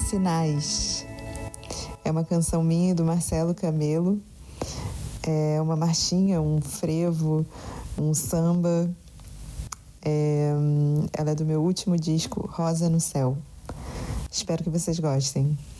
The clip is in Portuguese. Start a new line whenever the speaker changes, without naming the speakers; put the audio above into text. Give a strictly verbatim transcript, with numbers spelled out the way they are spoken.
Sinais. É uma canção minha e do Marcelo Camelo. É uma marchinha, um frevo, um samba. É, ela é do meu último disco, Rosa no Céu. Espero que vocês gostem.